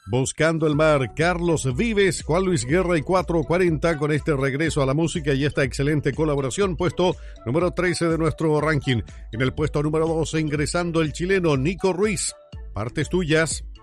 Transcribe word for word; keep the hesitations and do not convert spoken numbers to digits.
Buscando el mar, Carlos Vives, Juan Luis Guerra y cuatro cuarenta con este regreso a la música y esta excelente colaboración, puesto número trece de nuestro ranking. En el puesto número doce ingresando el chileno Nico Ruiz, Partes Tuyas.